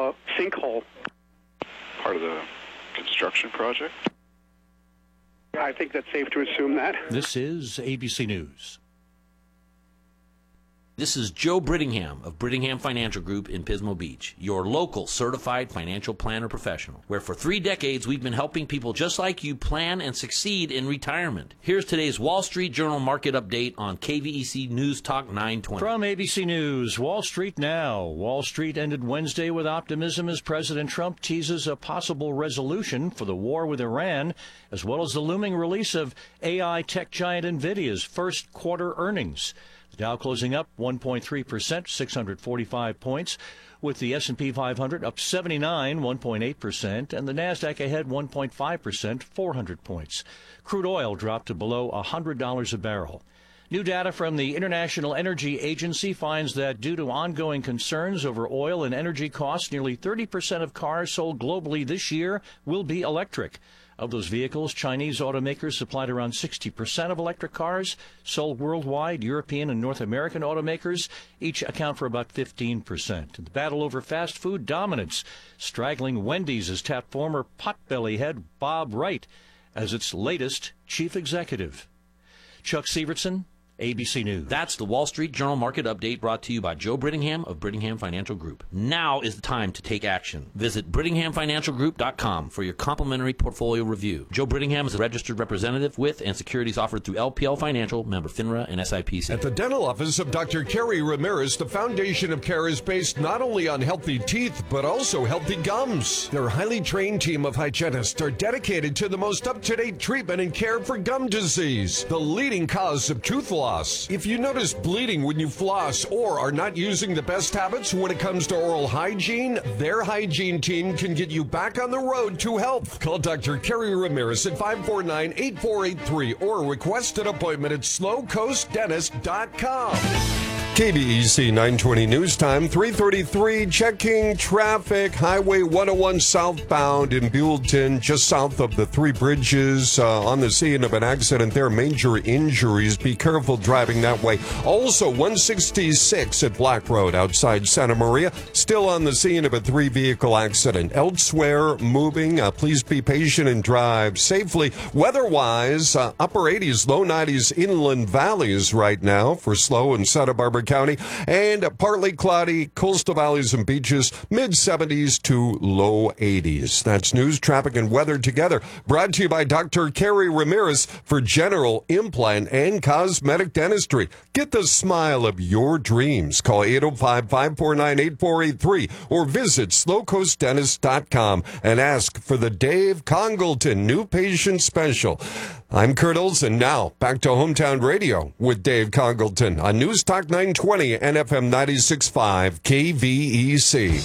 sinkhole. Part of the construction project? I think that's safe to assume that. This is ABC News. This is Joe Brittingham of Brittingham Financial Group in Pismo Beach, your local certified financial planner professional, where for 3 decades we've been helping people just like you plan and succeed in retirement. Here's today's Wall Street Journal market update on KVEC News Talk 920. From ABC News, Wall Street now. Wall Street ended Wednesday with optimism as President Trump teases a possible resolution for the war with Iran, as well as the looming release of AI tech giant NVIDIA's first quarter earnings. Dow closing up 1.3%, 645 points, with the S&P 500 up 79, 1.8%, and the Nasdaq ahead 1.5%, 400 points. Crude oil dropped to below $100 a barrel. New data from the International Energy Agency finds that due to ongoing concerns over oil and energy costs, nearly 30% of cars sold globally this year will be electric. Of those vehicles, Chinese automakers supplied around 60% of electric cars sold worldwide. European and North American automakers each account for about 15%. The battle over fast food dominance. Straggling Wendy's has tapped former Potbelly head Bob Wright as its latest chief executive. Chuck Sievertson, ABC News. That's the Wall Street Journal market update brought to you by Joe Brittingham of Brittingham Financial Group. Now is the time to take action. Visit BrittinghamFinancialGroup.com for your complimentary portfolio review. Joe Brittingham is a registered representative with and securities offered through LPL Financial, member FINRA and SIPC. At the dental office of Dr. Kerry Ramirez, the foundation of care is based not only on healthy teeth, but also healthy gums. Their highly trained team of hygienists are dedicated to the most up-to-date treatment and care for gum disease, the leading cause of tooth loss. If you notice bleeding when you floss or are not using the best habits when it comes to oral hygiene, their hygiene team can get you back on the road to health. Call Dr. Kerry Ramirez at 549-8483 or request an appointment at slowcoastdentist.com. KBEC 920 News Time, 3:33, checking traffic. Highway 101 southbound in Buellton, just south of the Three Bridges, on the scene of an accident there. Major injuries. Be careful driving that way. Also, 166 at Black Road outside Santa Maria, still on the scene of a 3-vehicle accident. Elsewhere, moving. Please be patient and drive safely. Weather-wise, upper 80s, low 90s inland valleys right now for slow in Santa Barbara County, and partly cloudy coastal valleys and beaches, mid-70s to low 80s. That's news, traffic, and weather together. Brought to you by Dr. Kerry Ramirez for general, implant, and cosmetic dentistry. Get the smile of your dreams. Call 805-549-8483 or visit slowcoastdentist.com and ask for the Dave Congleton New Patient Special. I'm Kurt Olson. Now, back to Hometown Radio with Dave Congleton on News Talk 920 and FM 96.5 KVEC.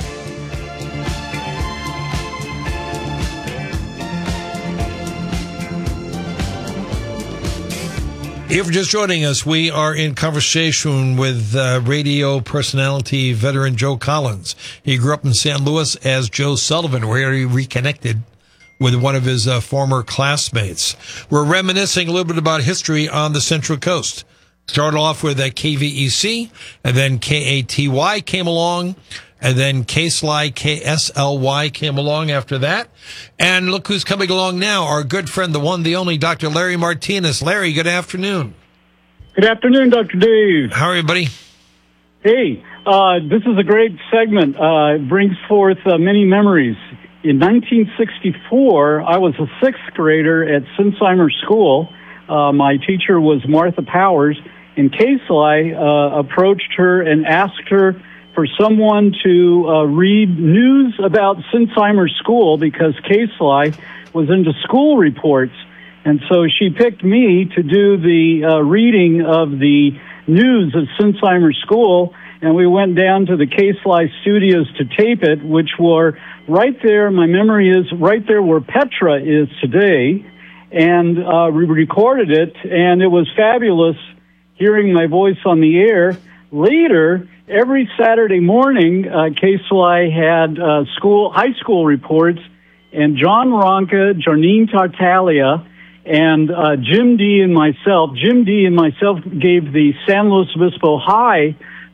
If you're just joining us, we are in conversation with radio personality veteran Joe Collins. He grew up in San Luis as Joe Sullivan, where he reconnected with one of his former classmates. We're reminiscing a little bit about history on the Central Coast. Started off with KVEC, and then KATY came along, and then KSLY came along after that. And look who's coming along now, our good friend, the one, the only, Dr. Larry Martinez. Larry, good afternoon. Good afternoon, Dr. Dave. How are you, buddy? Hey, this is a great segment. It brings forth many memories. In 1964, I was a 6th grader at Sinsheimer School. My teacher was Martha Powers, and KSLY approached her and asked her for someone to read news about Sinsheimer School because KSLY was into school reports. And so she picked me to do the reading of the news of Sinsheimer School, and we went down to the KSLY studios to tape it, which were right there. My memory is right there where Petra is today. And we recorded it, and it was fabulous hearing my voice on the air. Later, every Saturday morning, KSLY had high school reports, and John Ronca, Jarnine Tartaglia, and Jim D. and myself gave the San Luis Obispo High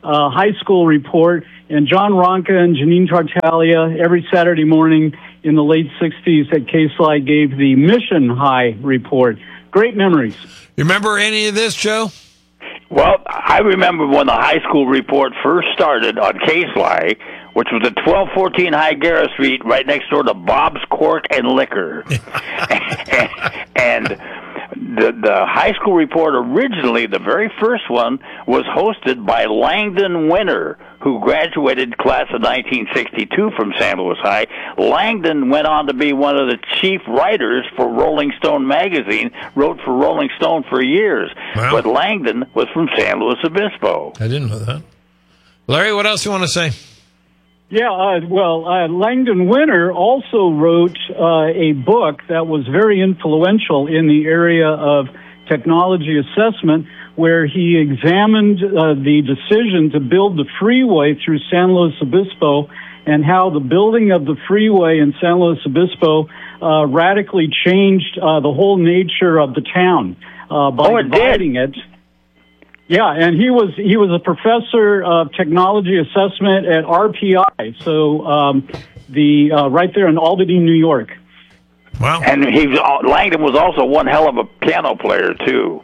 high school report, and John Ronca and Janine Tartaglia every Saturday morning in the late 60s at KSLI gave the Mission High report. Great memories. You remember any of this, Joe? Well, I remember when the high school report first started on KSLI, which was at 1214 High Garrett Street, right next door to Bob's Cork and Liquor. and the high school report originally, the very first one, was hosted by Langdon Winter, who graduated class of 1962 from San Luis High. Langdon went on to be one of the chief writers for Rolling Stone magazine, wrote for Rolling Stone for years. Wow. But Langdon was from San Luis Obispo. I didn't know that. Larry, what else you want to say? Yeah, Langdon Winter also wrote a book that was very influential in the area of technology assessment, where he examined the decision to build the freeway through San Luis Obispo and how the building of the freeway in San Luis Obispo radically changed the whole nature of the town by dividing it. Yeah, and he was a professor of technology assessment at RPI, so right there in Albany, New York. Wow. And Langdon was also one hell of a piano player, too.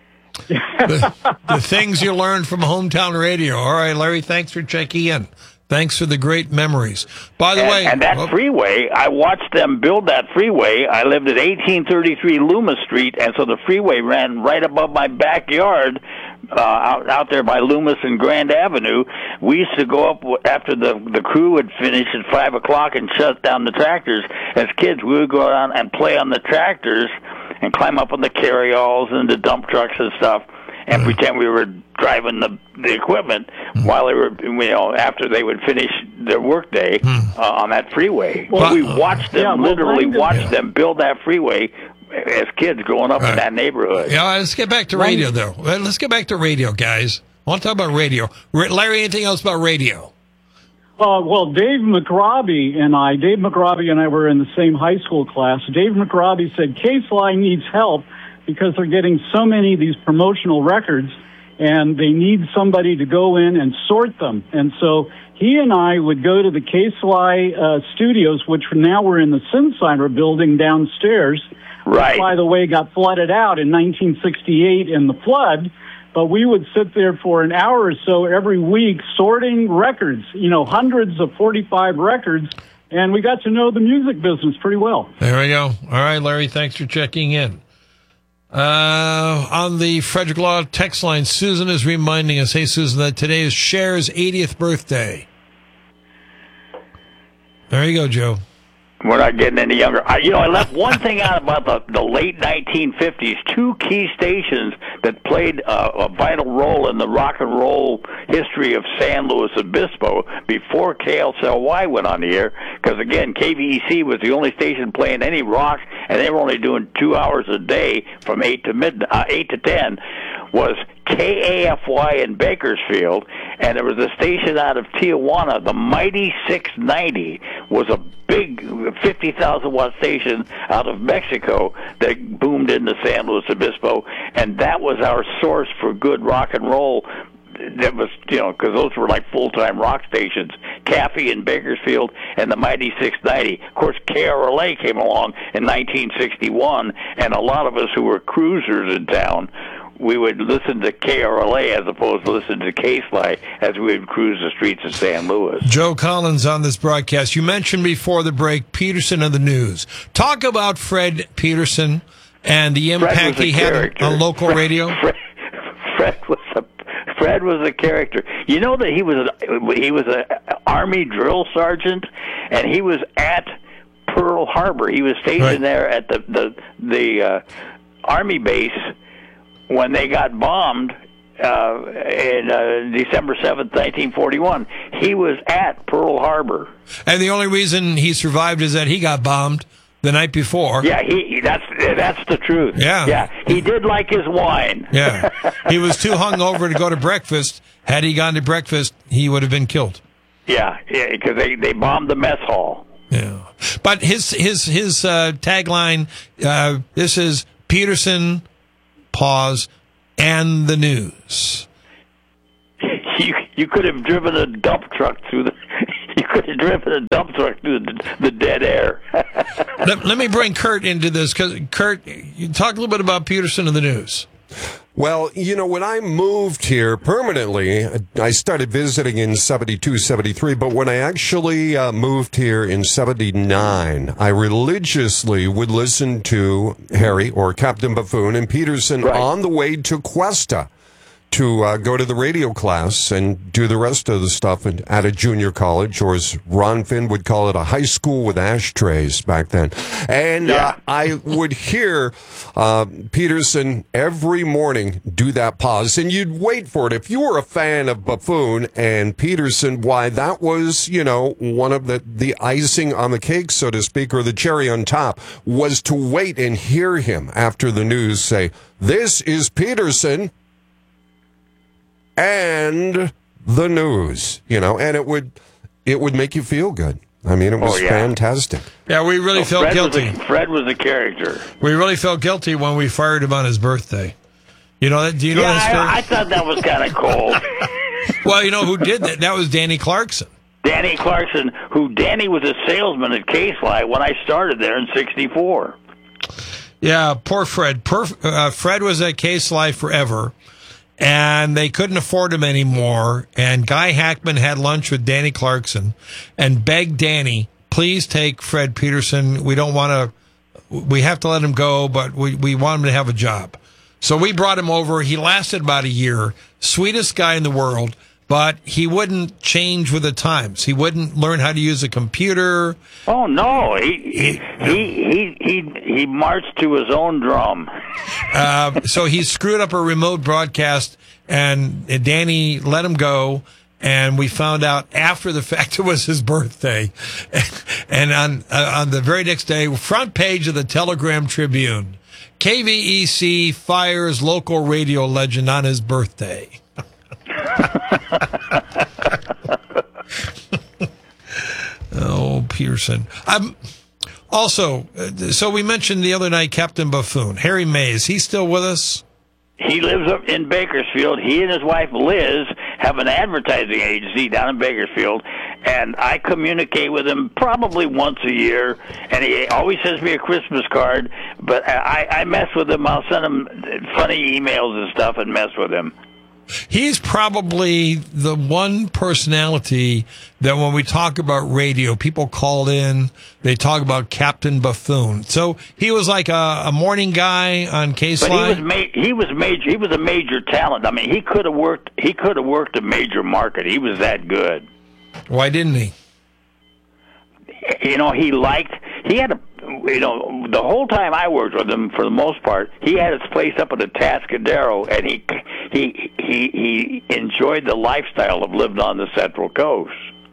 The things you learned from hometown radio. All right, Larry, thanks for checking in. Thanks for the great memories. By the way... And that freeway, I watched them build that freeway. I lived at 1833 Loomis Street, and so the freeway ran right above my backyard, out there by Loomis and Grand Avenue. We used to go up after the crew would finish at 5 o'clock and shut down the tractors. As kids, we would go around and play on the tractors and climb up on the carryalls and the dump trucks and stuff, and pretend we were driving the equipment while they were, after they would finish their workday on that freeway. Well, we watched them, watched them build that freeway as kids growing up in that neighborhood. Yeah, let's get back to radio, though. Let's get back to radio, guys. I want to talk about radio. Larry, anything else about radio? Dave McRobbie and I were in the same high school class. Dave McRobbie said KSLI needs help because they're getting so many of these promotional records, and they need somebody to go in and sort them. And so he and I would go to the KSLI studios, which now were in the Sinsheimer building downstairs. Right. Which, by the way, got flooded out in 1968 in the flood. But we would sit there for an hour or so every week sorting records, hundreds of 45 records, and we got to know the music business pretty well. There we go. All right, Larry, thanks for checking in. On the Frederick Law text line, Susan is reminding us, hey, Susan, that today is Cher's 80th birthday. There you go, Joe. We're not getting any younger. I left one thing out about the late 1950s. Two key stations that played a vital role in the rock and roll history of San Luis Obispo before KSLY went on the air. Because, again, KVEC was the only station playing any rock, and they were only doing 2 hours a day from 8 to 10, was KAFY in Bakersfield, and there was a station out of Tijuana, the Mighty 690, was a big 50,000-watt station out of Mexico that boomed into San Luis Obispo, and that was our source for good rock and roll. That was, because those were like full-time rock stations, Caffey in Bakersfield and the Mighty 690. Of course, KRLA came along in 1961, and a lot of us who were cruisers in town, we would listen to KRLA as opposed to listen to KSLI as we would cruise the streets of San Luis. Joe Collins on this broadcast. You mentioned before the break Peterson of the News. Talk about Fred Peterson and the impact he had on local radio. Fred was a character. You know that he was a Army drill sergeant, and he was at Pearl Harbor. He was stationed there at the Army base when they got bombed in December 7th, 1941. He was at Pearl Harbor. And the only reason he survived is that he got bombed the night before. Yeah, that's the truth. Yeah. He did like his wine. Yeah. He was too hungover to go to breakfast. Had he gone to breakfast, he would have been killed. Yeah, because they bombed the mess hall. Yeah. But his tagline, this is Peterson, pause, and the news. You could have driven a dump truck through the. You could have driven a dump truck through the dead air. Let me bring Kurt into this, because Kurt, you talk a little bit about Peterson in the news. Well, when I moved here permanently, I started visiting in 72, 73, but when I actually moved here in 79, I religiously would listen to Harry or Captain Buffoon and Peterson on the way to Cuesta to go to the radio class and do the rest of the stuff at a junior college, or as Ron Finn would call it, a high school with ashtrays back then. And I would hear Peterson every morning do that pause, and you'd wait for it. If you were a fan of Buffoon and Peterson, why, that was, one of the icing on the cake, so to speak, or the cherry on top, was to wait and hear him after the news say, "This is Peterson and the news," and it would make you feel good. I mean, it was fantastic. Yeah, we really felt guilty. Fred was a character. We really felt guilty when we fired him on his birthday. You know that? Do you know that story? I thought that was kind of cold. Well, you know who did that? That was Danny Clarkson. Danny Clarkson, Danny was a salesman at K-Sli when I started there in '64. Yeah, poor Fred. Fred was at K-Sli forever, and they couldn't afford him anymore. And Guy Hackman had lunch with Danny Clarkson and begged Danny, "Please take Fred Peterson. We have to let him go, but we want him to have a job." So we brought him over. He lasted about a year. Sweetest guy in the world, but he wouldn't change with the times. He wouldn't learn how to use a computer. Oh no, he marched to his own drum. So he screwed up a remote broadcast, and Danny let him go. And we found out after the fact it was his birthday. And on the very next day, front page of the Telegram Tribune, KVEC fires local radio legend on his birthday. Oh, Peterson. Also, so we mentioned the other night Captain Buffoon, Harry Mays. He's still with us? He lives up in Bakersfield. He and his wife, Liz, have an advertising agency down in Bakersfield, and I communicate with him probably once a year, and he always sends me a Christmas card, but I mess with him. I'll send him funny emails and stuff and mess with him. He's probably the one personality that when we talk about radio, people call in, they talk about Captain Buffoon. So he was like a morning guy on K-Sli. But he was a major talent. I mean, he could have worked a major market. He was that good. Why didn't he? The whole time I worked with him, for the most part, he had his place up at the Atascadero, and he enjoyed the lifestyle of living on the Central Coast.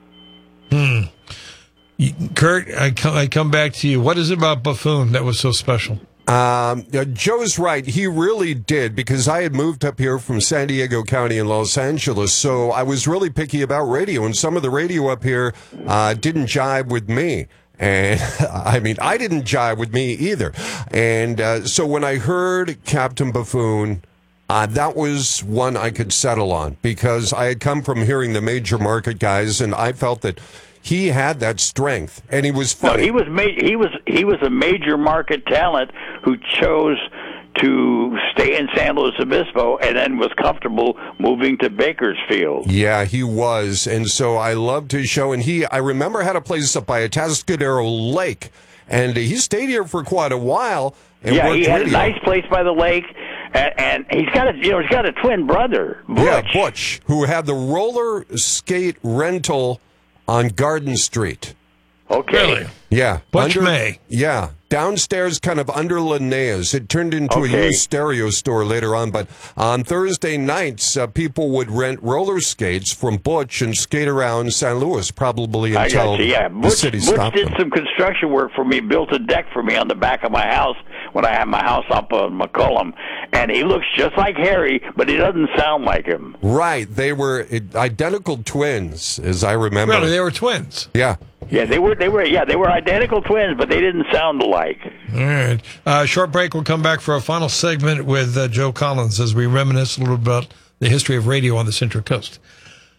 Kurt, I come back to you. What is it about Buffoon that was so special? Joe's right. He really did, because I had moved up here from San Diego County in Los Angeles, so I was really picky about radio, and some of the radio up here didn't jive with me. And I mean, I didn't jive with me either. And so when I heard Captain Buffoon, that was one I could settle on, because I had come from hearing the major market guys, and I felt that he had that strength, and he was funny. No, he was a major market talent who chose to stay in San Luis Obispo and then was comfortable moving to Bakersfield. Yeah, he was. And so I loved his show. And I remember, had a place up by Atascadero Lake, and he stayed here for quite a while. And yeah, worked he had radio. a nice place by the lake. And he's got a twin brother, Butch. Yeah, Butch, who had the roller skate rental on Garden Street. Okay. Really? Yeah. Butch May. Yeah. Downstairs, kind of under Linnea's. It turned into a used stereo store later on. But on Thursday nights, people would rent roller skates from Butch and skate around San Luis, probably until the city stopped Butch did some construction work for me, built a deck for me on the back of my house when I had my house up on McCullum. And he looks just like Harry, but he doesn't sound like him. Right. They were identical twins, as I remember. Really, they were twins. Yeah. Yeah, they were identical twins, but they didn't sound alike. All right. Short break. We'll come back for a final segment with Joe Collins as we reminisce a little about the history of radio on the Central Coast.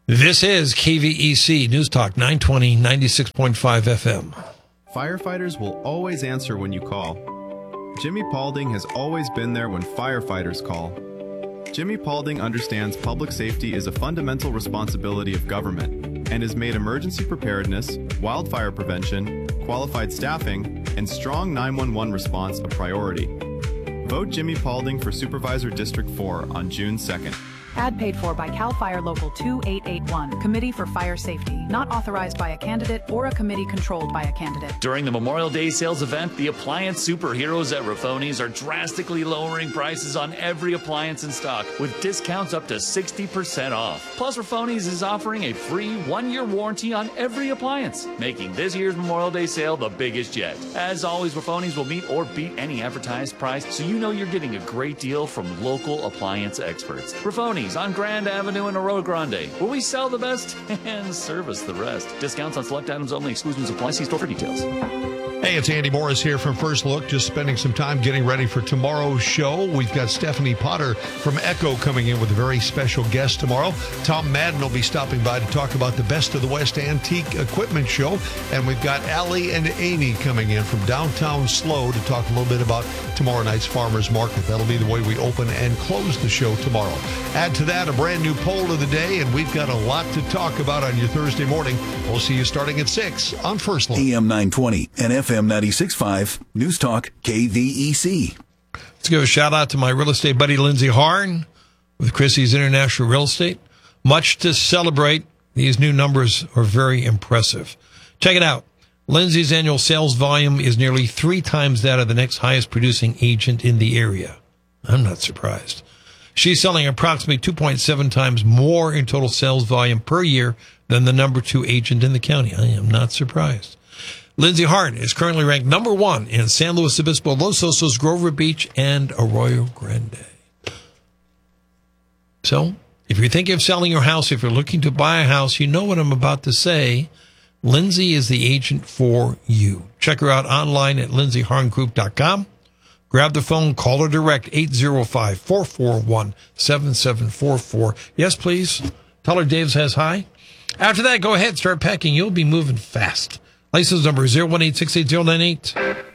This is KVEC News Talk 920, 96.5 FM. Firefighters will always answer when you call. Jimmy Paulding has always been there when firefighters call. Jimmy Paulding understands public safety is a fundamental responsibility of government and has made emergency preparedness, wildfire prevention, qualified staffing, and strong 911 response a priority. Vote Jimmy Paulding for Supervisor District 4 on June 2nd. Ad paid for by CAL FIRE Local 2881, Committee for Fire Safety, not authorized by a candidate or a committee controlled by a candidate. During the Memorial Day sales event, the appliance superheroes at Raffoni's are drastically lowering prices on every appliance in stock, with discounts up to 60% off. Plus, Raffoni's is offering a free 1-year warranty on every appliance, making this year's Memorial Day sale the biggest yet. As always, Raffoni's will meet or beat any advertised price, so you know you're getting a great deal from local appliance experts. Raffoni's on Grand Avenue in Arroyo Grande, where we sell the best and service the rest. Discounts on select items only. Exclusions apply. See store for details. Hey, it's Andy Morris here from First Look, just spending some time getting ready for tomorrow's show. We've got Stephanie Potter from Echo coming in with a very special guest tomorrow. Tom Madden will be stopping by to talk about the Best of the West Antique Equipment Show. And we've got Allie and Amy coming in from downtown SLO to talk a little bit about tomorrow night's Farmers Market. That'll be the way we open and close the show tomorrow. Add to that a brand new poll of the day, and we've got a lot to talk about on your Thursday morning. We'll see you starting at 6 on First Look. AM 920 and FM 96.5 News Talk KVEC. Let's give a shout out to my real estate buddy Lindsay Harn with Chrissy's International Real Estate. Much to celebrate. These new numbers are very impressive. Check it out. Lindsay's annual sales volume is nearly 3 times that of the next highest producing agent in the area. I'm not surprised. She's selling approximately 2.7 times more in total sales volume per year than the number 2 agent in the county. I am not surprised. Lindsay Harn is currently ranked number 1 in San Luis Obispo, Los Osos, Grover Beach, and Arroyo Grande. So, if you're thinking of selling your house, if you're looking to buy a house, you know what I'm about to say. Lindsay is the agent for you. Check her out online at lindsayharngroup.com. Grab the phone, call her direct, 805-441-7744. Yes, please. Tell her Dave says hi. After that, go ahead, start packing. You'll be moving fast. License number 018680998.